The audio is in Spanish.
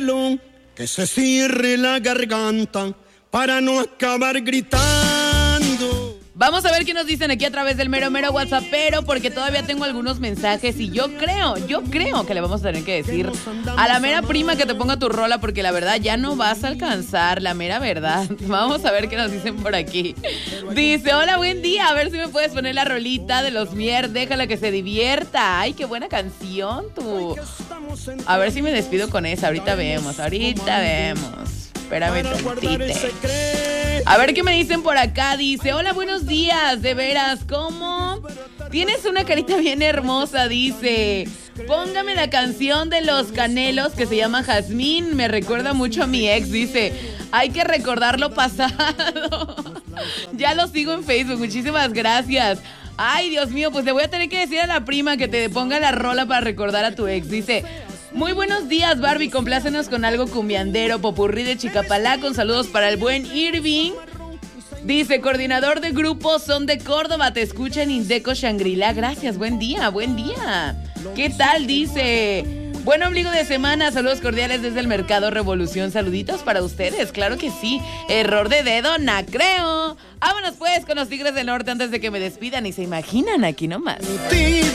Que se cierre la garganta para no acabar gritando. Vamos a ver qué nos dicen aquí a través del mero WhatsAppero, porque todavía tengo algunos mensajes y yo creo que le vamos a tener que decir a la mera prima que te ponga tu rola, porque la verdad ya no vas a alcanzar, la mera verdad. Vamos a ver qué nos dicen por aquí. Dice, hola, buen día, a ver si me puedes poner la rolita de los Mier, déjala que se divierta. Ay, qué buena canción tú. A ver si me despido con esa, ahorita vemos. Espérame tantito. A ver qué me dicen por acá. Dice, hola, buenos días. De veras, ¿cómo? Tienes una carita bien hermosa, dice. Póngame la canción de Los Canelos que se llama Jazmín. Me recuerda mucho a mi ex, dice. Hay que recordar lo pasado. Ya lo sigo en Facebook, muchísimas gracias. Ay, Dios mío, pues le voy a tener que decir a la prima que te ponga la rola para recordar a tu ex. Dice, muy buenos días, Barbie, complácenos con algo cumbiandero, popurrí de Chicapalá, con saludos para el buen Irving. Dice, coordinador de grupo Son de Córdoba, te escucha en Indeco Shangri-La. Gracias, buen día. ¿Qué tal? Dice, buen ombligo de semana, saludos cordiales desde el Mercado Revolución. Saluditos para ustedes, claro que sí. Error de dedo, no creo. Vámonos pues con los Tigres del Norte antes de que me despidan y se imaginan aquí nomás.